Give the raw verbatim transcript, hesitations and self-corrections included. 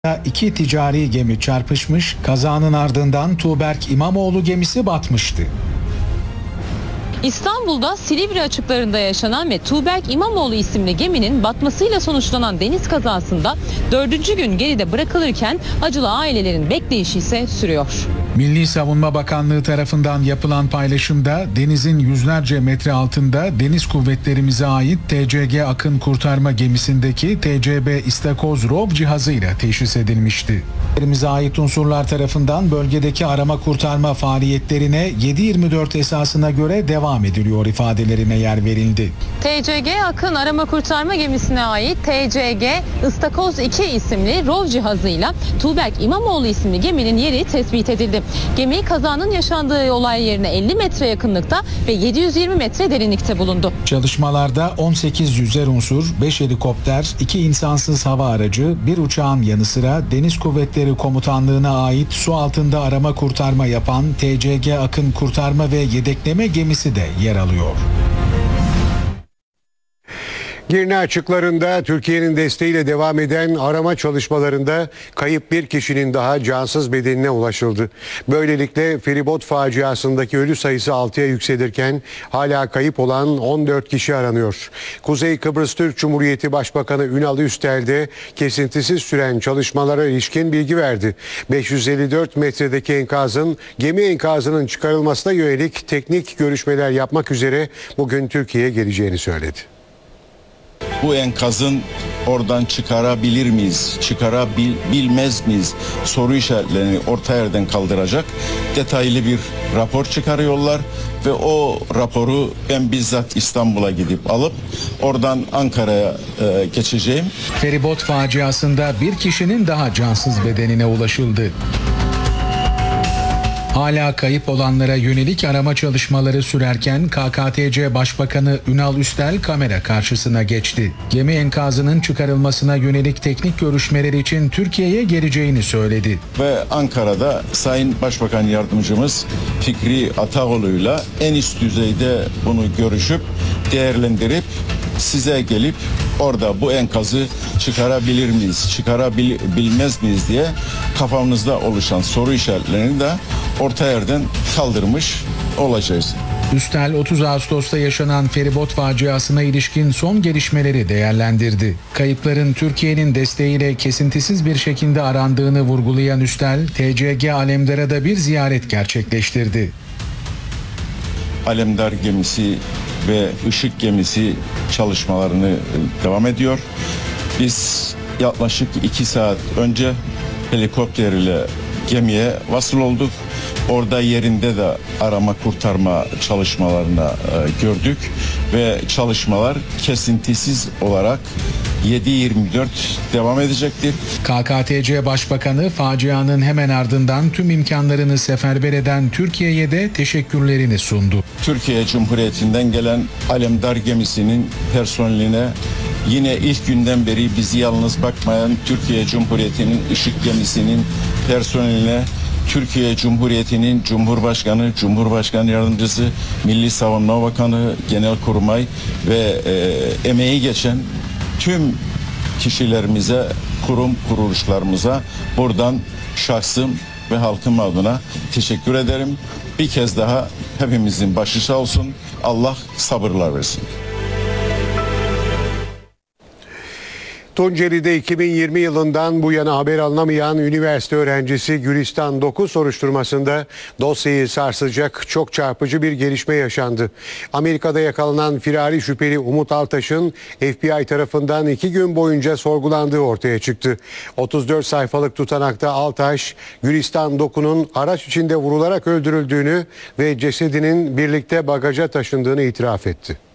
İki ticari gemi çarpışmış, kazanın ardından Tuğberk İmamoğlu gemisi batmıştı. İstanbul'da Silivri açıklarında yaşanan ve Tuğberk İmamoğlu isimli geminin batmasıyla sonuçlanan deniz kazasında dördüncü gün geride bırakılırken acılı ailelerin bekleyişi ise sürüyor. Milli Savunma Bakanlığı tarafından yapılan paylaşımda denizin yüzlerce metre altında Deniz Kuvvetlerimize ait T C G Akın kurtarma gemisindeki T C B İstakoz Rov cihazıyla teşhis edilmişti. Kuvvetlerimize ait unsurlar tarafından bölgedeki arama kurtarma faaliyetlerine yedi yirmi dört esasına göre devam ediliyor ifadelerine yer verildi. T C G Akın arama kurtarma gemisine ait T C G İstakoz iki isimli Rov cihazıyla Tuğberk İmamoğlu isimli geminin yeri tespit edildi. Gemi kazanın yaşandığı olay yerine elli metre yakınlıkta ve yedi yüz yirmi metre derinlikte bulundu. Çalışmalarda on sekiz yüzer unsur, beş helikopter, iki insansız hava aracı, bir uçağın yanı sıra Deniz Kuvvetleri Komutanlığı'na ait su altında arama kurtarma yapan T C G Akın kurtarma ve yedekleme gemisi de yer alıyor. Girne açıklarında Türkiye'nin desteğiyle devam eden arama çalışmalarında kayıp bir kişinin daha cansız bedenine ulaşıldı. Böylelikle feribot faciasındaki ölü sayısı altıya yükselirken hala kayıp olan on dört kişi aranıyor. Kuzey Kıbrıs Türk Cumhuriyeti Başbakanı Ünal Üstel de kesintisiz süren çalışmalara ilişkin bilgi verdi. beş yüz elli dört metredeki enkazın gemi enkazının çıkarılmasına yönelik teknik görüşmeler yapmak üzere bugün Türkiye'ye geleceğini söyledi. Bu enkazın oradan çıkarabilir miyiz, çıkarabilmez miyiz soru işaretlerini orta yerden kaldıracak detaylı bir rapor çıkarıyorlar ve o raporu ben bizzat İstanbul'a gidip alıp oradan Ankara'ya e, geçeceğim. Feribot faciasında bir kişinin daha cansız bedenine ulaşıldı. Hala kayıp olanlara yönelik arama çalışmaları sürerken K K T C Başbakanı Ünal Üstel kamera karşısına geçti. Gemi enkazının çıkarılmasına yönelik teknik görüşmeler için Türkiye'ye geleceğini söyledi. Ve Ankara'da Sayın Başbakan Yardımcımız Fikri Ataoğlu'yla en üst düzeyde bunu görüşüp değerlendirip size gelip orada bu enkazı çıkarabilir miyiz, çıkarabilmez miyiz diye kafamızda oluşan soru işaretlerini de orta yerden kaldırmış olacağız. Üstel otuz Ağustos'ta yaşanan feribot faciasına ilişkin son gelişmeleri değerlendirdi. Kayıpların Türkiye'nin desteğiyle kesintisiz bir şekilde arandığını vurgulayan Üstel, T C G Alemdar'a bir ziyaret gerçekleştirdi. Alemdar gemisi ve Işık gemisi çalışmalarını devam ediyor. Biz yaklaşık iki saat önce helikopter ile gemiye vasıl olduk. Orada yerinde de arama kurtarma çalışmalarını e, gördük ve çalışmalar kesintisiz olarak yedi yirmi dört devam edecektir. K K T C Başbakanı facianın hemen ardından tüm imkanlarını seferber eden Türkiye'ye de teşekkürlerini sundu. Türkiye Cumhuriyeti'nden gelen Alemdar gemisinin personeline, yine ilk günden beri bizi yalnız bakmayan Türkiye Cumhuriyeti'nin Işık gemisinin personeline, Türkiye Cumhuriyeti'nin Cumhurbaşkanı, Cumhurbaşkanı Yardımcısı, Milli Savunma Bakanı, Genelkurmay ve e, emeği geçen tüm kişilerimize, kurum kuruluşlarımıza buradan şahsım ve halkım adına teşekkür ederim. Bir kez daha hepimizin başı sağ olsun. Allah sabırlar versin. Tunceli'de iki bin yirmi yılından bu yana haber alınamayan üniversite öğrencisi Gülistan dokuz soruşturmasında dosyayı sarsacak çok çarpıcı bir gelişme yaşandı. Amerika'da yakalanan firari şüpheli Umut Altaş'ın F B I tarafından iki gün boyunca sorgulandığı ortaya çıktı. otuz dört sayfalık tutanakta Altaş, Gülistan dokuzun araç içinde vurularak öldürüldüğünü ve cesedinin birlikte bagaja taşındığını itiraf etti.